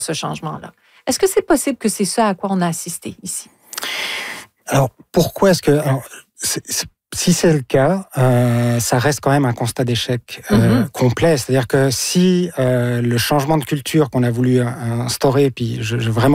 ce changement-là. Est-ce que c'est possible que c'est ça à quoi on a assisté ici? Alors, pourquoi est-ce que... Alors, si c'est le cas, ça reste quand même un constat d'échec complet. C'est-à-dire que si le changement de culture qu'on a voulu instaurer, puis vraiment